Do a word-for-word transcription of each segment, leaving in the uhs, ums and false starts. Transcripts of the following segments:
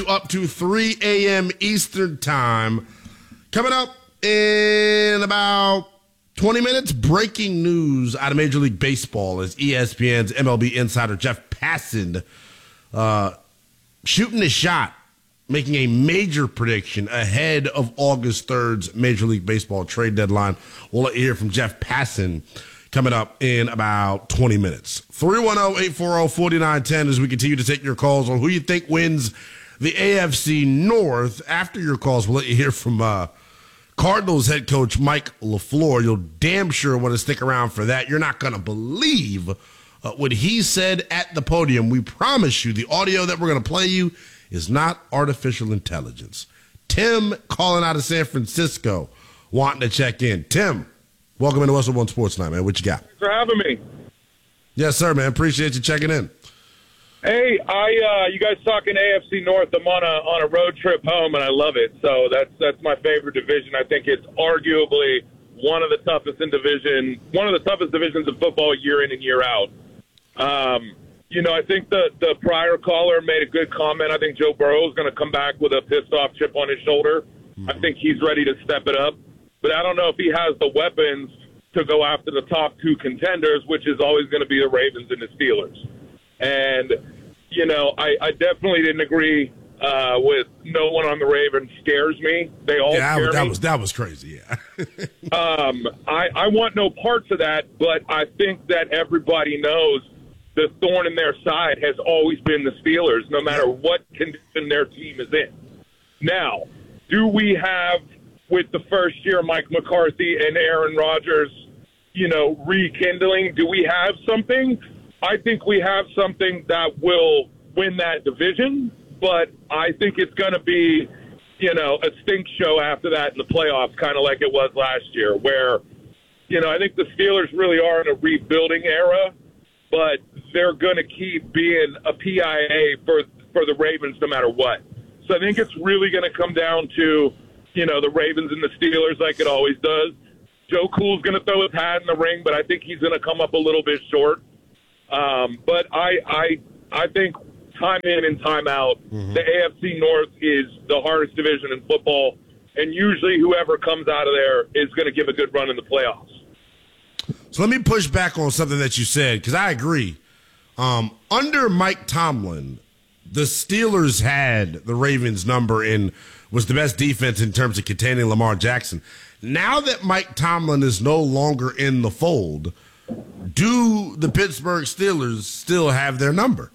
Up to three a.m. Eastern Time. Coming up in about twenty minutes, breaking news out of Major League Baseball as E S P N's M L B insider Jeff Passan uh, shooting a shot, making a major prediction ahead of August third's Major League Baseball trade deadline. We'll let you hear from Jeff Passan coming up in about twenty minutes. three one zero, eight four zero, four nine one zero as we continue to take your calls on who you think wins the A F C North. After your calls, we'll let you hear from uh, Cardinals head coach Mike LaFleur. You'll damn sure want to stick around for that. You're not going to believe uh, what he said at the podium. We promise you the audio that we're going to play you is not artificial intelligence. Tim calling out of San Francisco wanting to check in. Tim, welcome into Westwood One Sports Night, man. What you got? Thanks for having me. Yes, sir, man. Appreciate you checking in. Hey, I uh, you guys talking A F C North? I'm on a on a road trip home, and I love it. So that's that's my favorite division. I think it's arguably one of the toughest in division, one of the toughest divisions of football year in and year out. Um, you know, I think the the prior caller made a good comment. I think Joe Burrow is going to come back with a pissed off chip on his shoulder. Mm-hmm. I think he's ready to step it up, but I don't know if he has the weapons to go after the top two contenders, which is always going to be the Ravens and the Steelers. And, you know, I, I definitely didn't agree uh, with no one on the Ravens scares me. They all yeah, scare that me. was that was crazy, yeah. um, I, I want no parts of that, but I think that everybody knows the thorn in their side has always been the Steelers, no matter what condition their team is in. Now, do we have, with the first year, Mike McCarthy and Aaron Rodgers, you know, rekindling, do we have something? I think we have something that will win that division, but I think it's going to be, you know, a stink show after that in the playoffs, kind of like it was last year, where, you know, I think the Steelers really are in a rebuilding era, but they're going to keep being a P I A for, for the Ravens no matter what. So I think it's really going to come down to, you know, the Ravens and the Steelers like it always does. Joe Cool's going to throw his hat in the ring, but I think he's going to come up a little bit short. Um, but I, I, I think time in and time out, mm-hmm. the A F C North is the hardest division in football, and usually whoever comes out of there is going to give a good run in the playoffs. So let me push back on something that you said, because I agree. Um, under Mike Tomlin, the Steelers had the Ravens' number and was the best defense in terms of containing Lamar Jackson. Now that Mike Tomlin is no longer in the fold, do the Pittsburgh Steelers still have their number?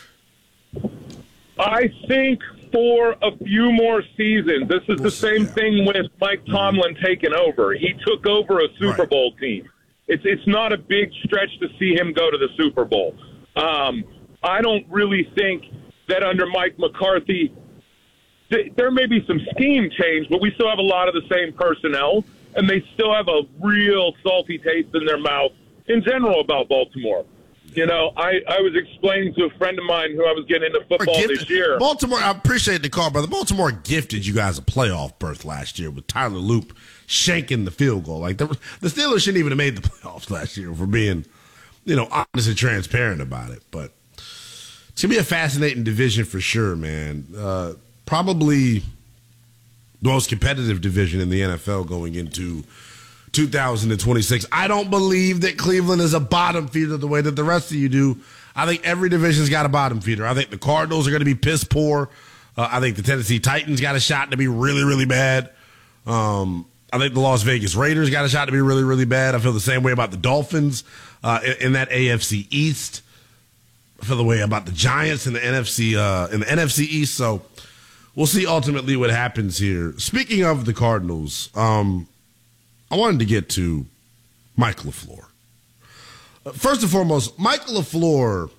I think for a few more seasons. This is the same yeah. thing with Mike Tomlin mm-hmm. taking over. He took over a Super right. Bowl team. It's it's not a big stretch to see him go to the Super Bowl. Um, I don't really think that under Mike McCarthy, th- there may be some scheme change, but we still have a lot of the same personnel, and they still have a real salty taste in their mouth in general about Baltimore. You know, I, I was explaining to a friend of mine who I was getting into football gifted, this year. Baltimore, I appreciate the call, brother. Baltimore gifted you guys a playoff berth last year with Tyler Loop shanking the field goal. Like the, the Steelers shouldn't even have made the playoffs last year for being, you know, honest and transparent about it. But it's going to be a fascinating division for sure, man. Uh, probably the most competitive division in the N F L going into two thousand twenty-six. I don't believe that Cleveland is a bottom feeder the way that the rest of you do. I think every division's got a bottom feeder. I think the Cardinals are going to be piss poor. Uh, I think the Tennessee Titans got a shot to be really, really bad. Um, I think the Las Vegas Raiders got a shot to be really, really bad. I feel the same way about the Dolphins uh, in, in that A F C East. I feel the way about the Giants in the N F C uh, in the N F C East. So we'll see ultimately what happens here. Speaking of the Cardinals, um, I wanted to get to Mike LaFleur. First and foremost, Mike LaFleur,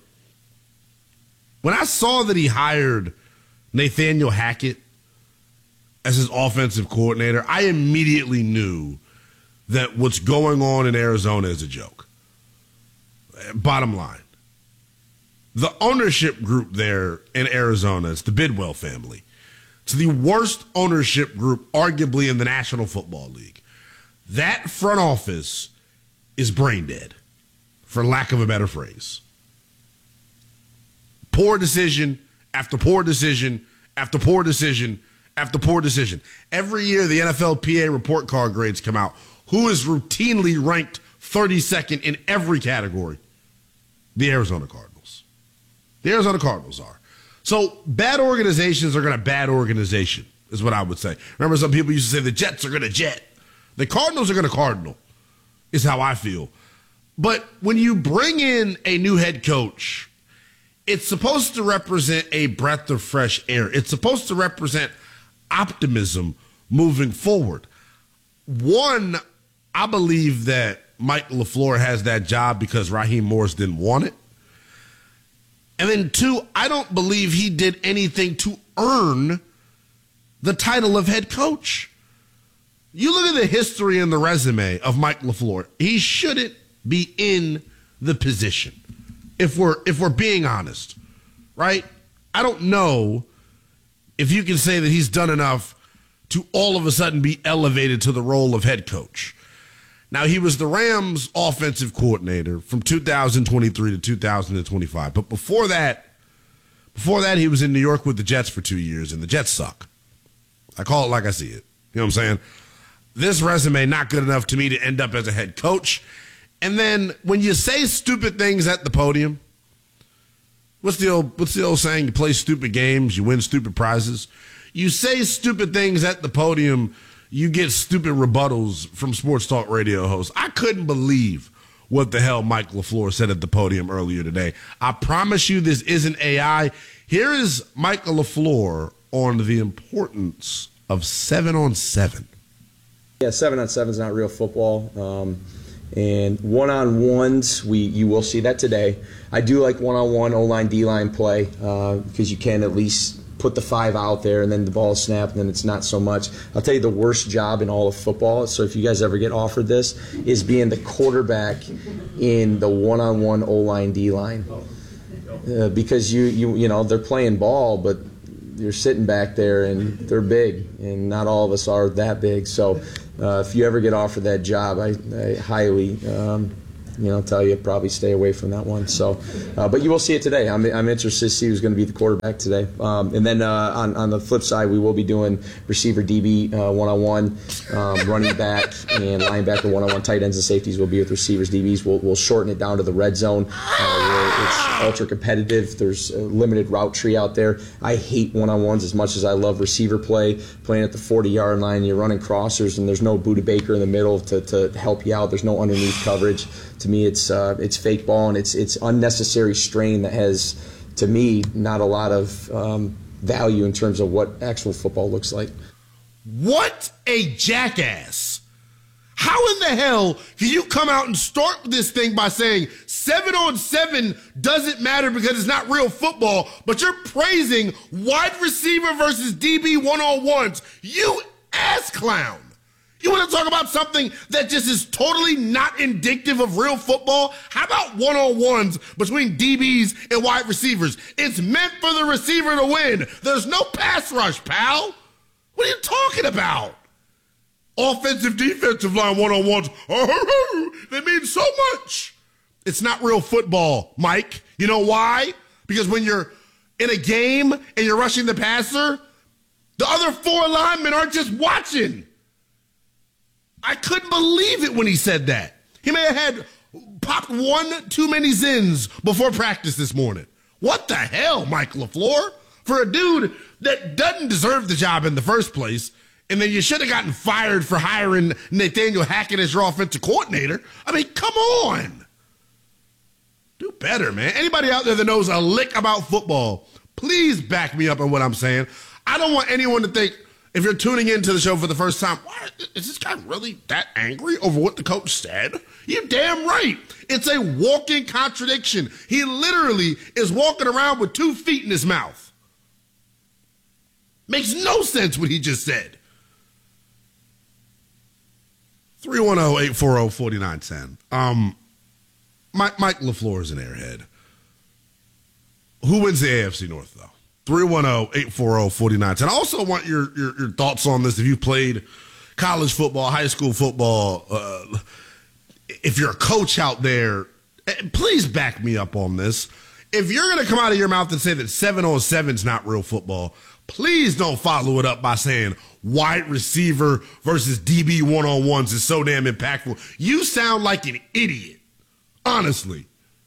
when I saw that he hired Nathaniel Hackett as his offensive coordinator, I immediately knew that what's going on in Arizona is a joke. Bottom line, the ownership group there in Arizona is the Bidwell family. It's the worst ownership group arguably in the National Football League. That front office is brain dead, for lack of a better phrase. Poor decision after poor decision after poor decision after poor decision. Every year the N F L P A report card grades come out. Who is routinely ranked thirty-second in every category? The Arizona Cardinals. The Arizona Cardinals are. So bad organizations are going to bad organization, is what I would say. Remember, some people used to say the Jets are going to jet. The Cardinals are going to cardinal, is how I feel. But when you bring in a new head coach, it's supposed to represent a breath of fresh air. It's supposed to represent optimism moving forward. One, I believe that Mike LaFleur has that job because Raheem Morris didn't want it. And then two, I don't believe he did anything to earn the title of head coach. You look at the history and the resume of Mike LaFleur. He shouldn't be in the position, if we're if we're being honest, right? I don't know if you can say that he's done enough to all of a sudden be elevated to the role of head coach. Now, he was the Rams offensive coordinator from two thousand twenty-three to two thousand twenty-five. But before that, before that, he was in New York with the Jets for two years, and the Jets suck. I call it like I see it. You know what I'm saying? This resume, not good enough to me to end up as a head coach. And then when you say stupid things at the podium, what's the old, what's the old saying? You play stupid games, you win stupid prizes. You say stupid things at the podium, you get stupid rebuttals from sports talk radio hosts. I couldn't believe what the hell Mike LaFleur said at the podium earlier today. I promise you this isn't A I. Here is Mike LaFleur on the importance of seven on seven. Yeah, seven on seven is not real football. Um, and one-on-ones, we you will see that today. I do like one-on-one O-line, D-line play uh, because you can at least put the five out there and then the ball is snapped and then it's not so much. I'll tell you the worst job in all of football, so if you guys ever get offered this, is being the quarterback in the one-on-one O-line, D-line. Uh, because you, you you know, they're playing ball, but you're sitting back there and they're big, and not all of us are that big. So uh, if you ever get offered that job, I, I highly, um, you know, tell you probably stay away from that one. So, uh, but you will see it today. I'm, I'm interested to see who's going to be the quarterback today. Um, and then uh, on, on the flip side, we will be doing receiver D B uh, one-on-one, um, running back and linebacker one-on-one, tight ends and safeties will be with receivers, D Bs. We'll, we'll shorten it down to the red zone uh, where it's ultra competitive. There's a limited route tree out there. I hate one-on-ones as much as I love receiver play, playing at the forty-yard line. You're running crossers and there's no Buda Baker in the middle to, to help you out. There's no underneath coverage. To me, it's uh, it's fake ball and it's it's unnecessary strain that has, to me, not a lot of um, value in terms of what actual football looks like. What a jackass! How in the hell can you come out and start this thing by saying seven on seven doesn't matter because it's not real football, but you're praising wide receiver versus D B one-on-ones? You ass clown! You want to talk about something that just is totally not indicative of real football? How about one-on-ones between D Bs and wide receivers? It's meant for the receiver to win. There's no pass rush, pal. What are you talking about? Offensive, defensive line one-on-ones, they mean so much. It's not real football, Mike. You know why? Because when you're in a game and you're rushing the passer, the other four linemen aren't just watching. I couldn't believe it when he said that. He may have had popped one too many zins before practice this morning. What the hell, Mike LaFleur? For a dude that doesn't deserve the job in the first place, and then you should have gotten fired for hiring Nathaniel Hackett as your offensive coordinator. I mean, come on. Do better, man. Anybody out there that knows a lick about football, please back me up on what I'm saying. I don't want anyone to think, if you're tuning into the show for the first time, why is this guy really that angry over what the coach said? You're damn right. It's a walking contradiction. He literally is walking around with two feet in his mouth. Makes no sense what he just said. three one zero, eight four zero, four nine one zero. Um, Mike, Mike LaFleur is an airhead. Who wins the A F C North, though? three one zero, eight four zero, four nine one zero. I also want your, your, your thoughts on this. If you played college football, high school football, uh, if you're a coach out there, please back me up on this. If you're going to come out of your mouth and say that seven on seven is not real football, please don't follow it up by saying wide receiver versus D B one-on-ones is so damn impactful. You sound like an idiot, honestly.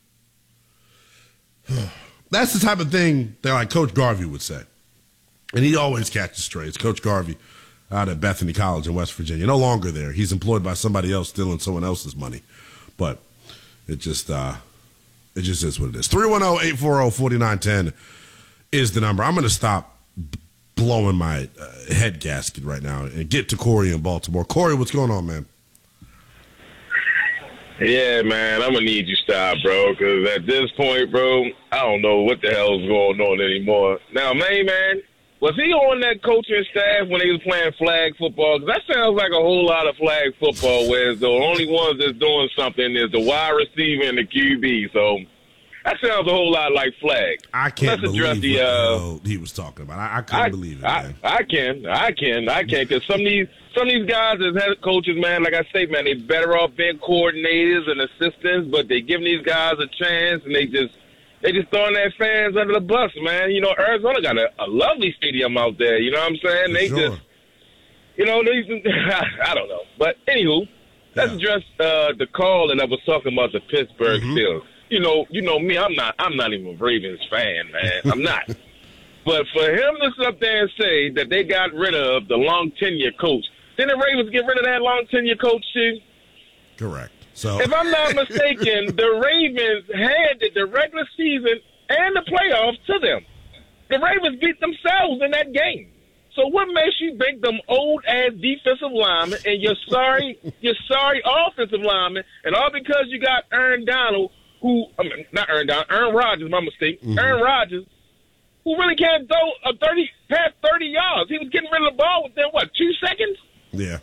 That's the type of thing that like Coach Garvey would say. And he always catches strays. Coach Garvey out at Bethany College in West Virginia. No longer there. He's employed by somebody else stealing someone else's money. But it just uh, it just is what it is. three one zero, eight four zero, four nine one zero is the number. I'm going to stop blowing my uh, head gasket right now and get to Corey in Baltimore. Corey, what's going on, man? Yeah, man, I'm going to need you to stop, bro, because at this point, bro, I don't know what the hell is going on anymore. Now, May, man, was he on that coaching staff when he was playing flag football? Because that sounds like a whole lot of flag football, where the only ones that's doing something is the wide receiver and the Q B. So that sounds a whole lot like flag. I can't Let's believe the, what uh, the hell he was talking about. I, I couldn't I, believe it, I, man. I can, I can, I can, because some of these some of these guys as head coaches, man, like I say, man, they better off being coordinators and assistants, but they giving these guys a chance and they just. They just throwing their fans under the bus, man. You know, Arizona got a, a lovely stadium out there. You know what I'm saying? For they sure. just, you know, they. I don't know. But anywho, let's Yeah. address uh, the call that I was talking about the Pittsburgh Mm-hmm. Steelers. You know, you know me. I'm not. I'm not even a Ravens fan, man. I'm not. But for him to sit up there and say that they got rid of the long tenure coach, didn't the Ravens get rid of that long tenure coach too? Correct. So If I'm not mistaken, the Ravens handed the regular season and the playoffs to them. The Ravens beat themselves in that game. So what makes you think them old-ass defensive linemen and your sorry your sorry offensive linemen, and all because you got Aaron Donald, who, I mean, not Aaron Donald, Aaron Rodgers, my mistake, Mm-hmm. Aaron Rodgers, who really can't throw a thirty, past thirty yards. He was getting rid of the ball within, what, two seconds? yeah.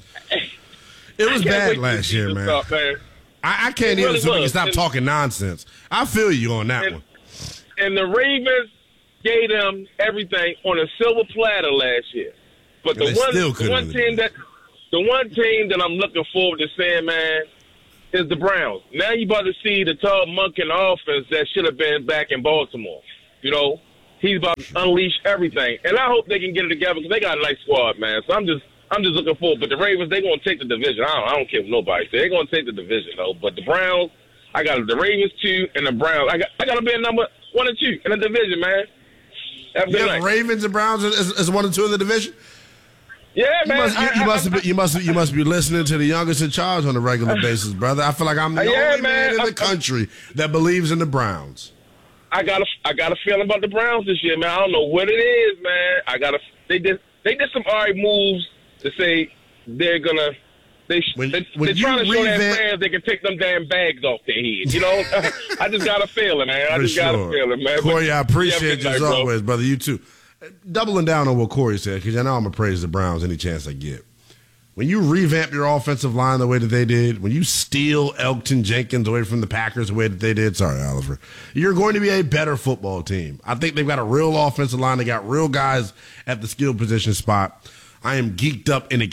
It was I can't bad wait to last see year, this man. stuff, man. I, I can't It even really so we can was. stop And- talking nonsense. I feel you on that And- one. And the Ravens gave them everything on a silver platter last year. But the And they one, still the couldn't one win team the that, the one team that I'm looking forward to seeing, man, is the Browns. Now you about to see the tall monk in offense that should have been back in Baltimore. You know, he's about to unleash everything, and I hope they can get it together because they got a nice squad, man. So I'm just, I'm just looking forward. But the Ravens, they're gonna take the division. I don't, I don't care what nobody says. They're gonna take the division though. But the Browns, I got the Ravens two and the Browns. I got, I got to be a number one and two in the division, man. Have a You good have night. Ravens and Browns as, as one and two in the division. Yeah, You man. must, you, I- you I- must, I- be, you must, you must be listening to the youngest in charge on a regular basis, brother. I feel like I'm the Uh, yeah, only man, man. in the I- I- country that believes in the Browns. I got a, I got a feeling about the Browns this year, man. I don't know what it is, man. I got a, they did, they did some all right moves to say they're gonna, they, When- they when they're trying to you show their revamp- fans they can take them damn bags off their head. You know, I just got a feeling, man. I For just got a sure. feeling, man. Corey, I But- appreciate yeah, you as good night, bro. always, brother. You too. Doubling down on what Corey said, because I know I'm going to praise the Browns any chance I get. When you revamp your offensive line the way that they did, when you steal Elgton Jenkins away from the Packers the way that they did, sorry, Oliver, you're going to be a better football team. I think they've got a real offensive line. They got real guys at the skill position spot. I am geeked up and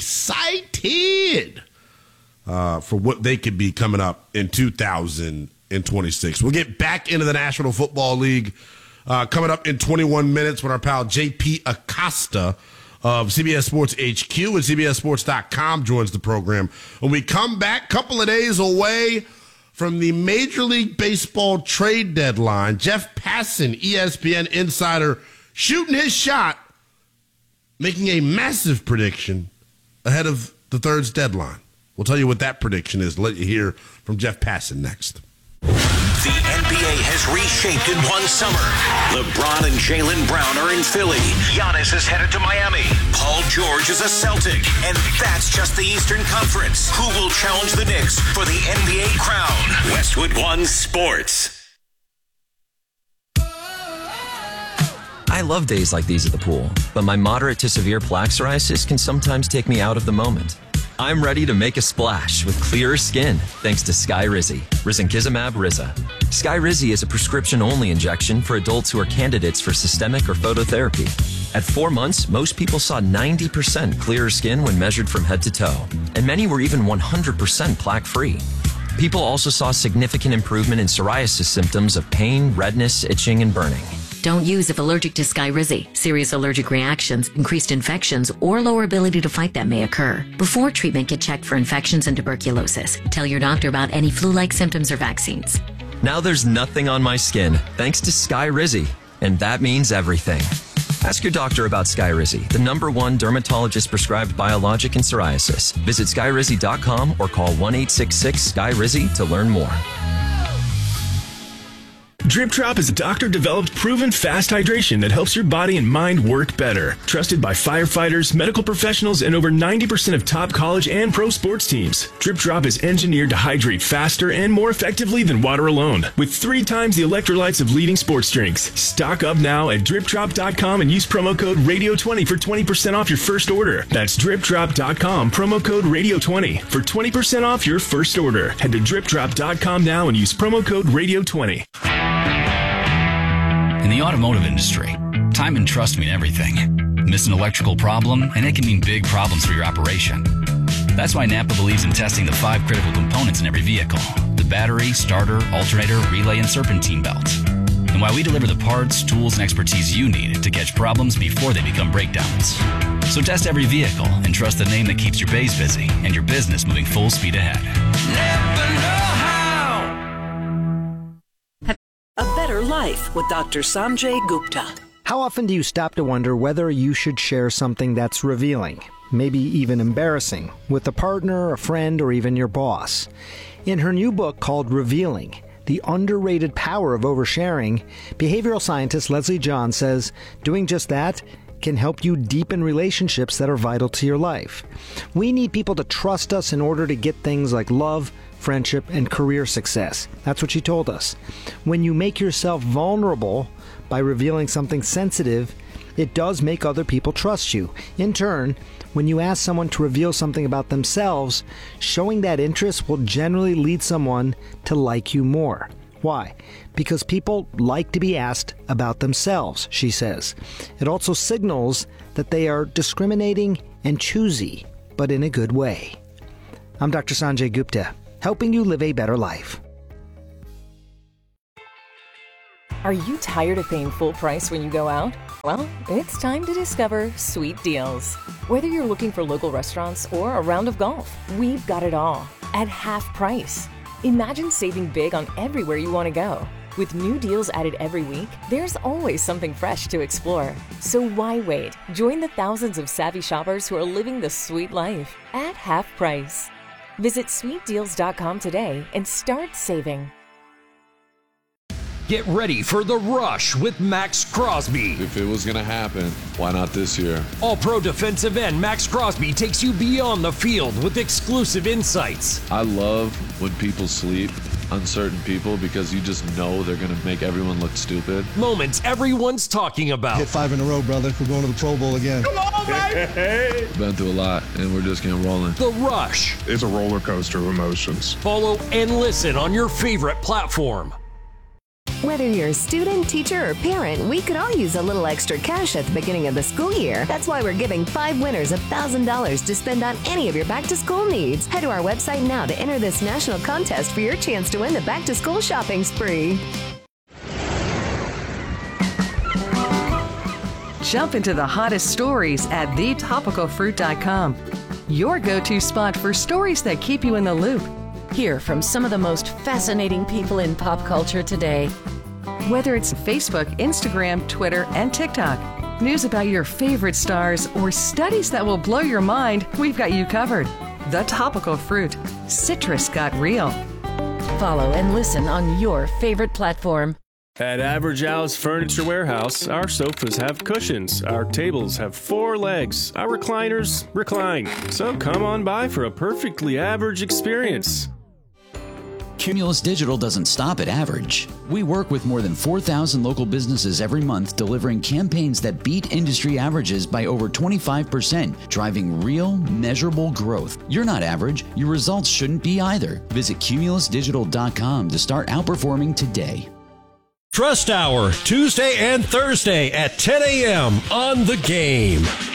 excited uh, for what they could be coming up in two thousand twenty-six. We'll get back into the National Football League uh, coming up in twenty-one minutes with our pal J P Acosta of C B S Sports H Q and C B S Sports dot com joins the program. When we come back, couple of days away from the Major League Baseball trade deadline, Jeff Passan, E S P N insider, shooting his shot, making a massive prediction ahead of the third's deadline. We'll tell you what that prediction is. Let you hear from Jeff Passan next. The N B A has reshaped in one summer. LeBron and Jaylen Brown are in Philly. Giannis is headed to Miami. Paul George is a Celtic. And that's just the Eastern Conference. Who will challenge the Knicks for the N B A crown? Westwood One Sports. I love days like these at the pool, but my moderate to severe plaque psoriasis can sometimes take me out of the moment. I'm ready to make a splash with clearer skin thanks to Skyrizi, risankizumab Riza. Skyrizi is a prescription-only injection for adults who are candidates for systemic or phototherapy. At four months, most people saw ninety percent clearer skin when measured from head to toe, and many were even one hundred percent plaque-free. People also saw significant improvement in psoriasis symptoms of pain, redness, itching, and burning. Don't use if allergic to Skyrizi. Serious allergic reactions, increased infections, or lower ability to fight them may occur. Before treatment, get checked for infections and tuberculosis. Tell your doctor about any flu-like symptoms or vaccines. Now there's nothing on my skin thanks to Skyrizi, and that means everything. Ask your doctor about Skyrizi, the number one dermatologist-prescribed biologic in psoriasis. Visit skyrizi dot com or call one eight six six Sky Rizzi to learn more. Drip Drop is a doctor-developed, proven fast hydration that helps your body and mind work better. Trusted by firefighters, medical professionals, and over ninety percent of top college and pro sports teams. Drip Drop is engineered to hydrate faster and more effectively than water alone, with three times the electrolytes of leading sports drinks. Stock up now at drip drop dot com and use promo code radio twenty for twenty percent off your first order. That's drip drop dot com, promo code radio twenty for twenty percent off your first order. Head to drip drop dot com now and use promo code radio twenty. In the automotive industry, time and trust mean everything. Miss an electrical problem, and it can mean big problems for your operation. That's why Napa believes in testing the five critical components in every vehicle: the battery, starter, alternator, relay, and serpentine belt. And why we deliver the parts, tools, and expertise you need to catch problems before they become breakdowns. So test every vehicle and trust the name that keeps your bays busy and your business moving full speed ahead. Napa know-how. A Better Life with Doctor Sanjay Gupta. How often do you stop to wonder whether you should share something that's revealing, maybe even embarrassing, with a partner, a friend, or even your boss? In her new book called Revealing, The Underrated Power of Oversharing, behavioral scientist Leslie John says doing just that can help you deepen relationships that are vital to your life. We need people to trust us in order to get things like love, friendship, and career success. That's what she told us. When you make yourself vulnerable by revealing something sensitive, it does make other people trust you. In turn, when you ask someone to reveal something about themselves, showing that interest will generally lead someone to like you more. Why? Because people like to be asked about themselves, she says. It also signals that they are discriminating and choosy, but in a good way. I'm Doctor Sanjay Gupta, helping you live a better life. Are you tired of paying full price when you go out? Well, it's time to discover Sweet Deals. Whether you're looking for local restaurants or a round of golf, we've got it all at half price. Imagine saving big on everywhere you want to go. With new deals added every week, there's always something fresh to explore. So why wait? Join the thousands of savvy shoppers who are living the sweet life at half price. Visit sweet deals dot com today and start saving. Get ready for The Rush with Max Crosby. If it was going to happen, why not this year? All-Pro defensive end Max Crosby takes you beyond the field with exclusive insights. I love when people sleep on certain people because you just know they're going to make everyone look stupid. Moments everyone's talking about. Hit five in a row, brother. We're going to the Pro Bowl again. Come on, baby! Been through a lot, and we're just getting rolling. The Rush. It's a roller coaster of emotions. Follow and listen on your favorite platform. Whether you're a student, teacher, or parent, we could all use a little extra cash at the beginning of the school year. That's why we're giving five winners one thousand dollars to spend on any of your back-to-school needs. Head to our website now to enter this national contest for your chance to win the back-to-school shopping spree. Jump into the hottest stories at the topical fruit dot com. Your go-to spot for stories that keep you in the loop. Hear from some of the most fascinating people in pop culture today. Whether it's Facebook, Instagram, Twitter, and TikTok, news about your favorite stars, or studies that will blow your mind, we've got you covered. The Topical Fruit. Citrus got real. Follow and listen on your favorite platform. At Average Al's Furniture Warehouse, our sofas have cushions, our tables have four legs, our recliners recline. So come on by for a perfectly average experience. Cumulus Digital doesn't stop at average. We work with more than four thousand local businesses every month, delivering campaigns that beat industry averages by over twenty-five percent, driving real, measurable growth. You're not average. Your results shouldn't be either. Visit cumulus digital dot com to start outperforming today. Trust Hour, Tuesday and Thursday at ten a.m. on The Game.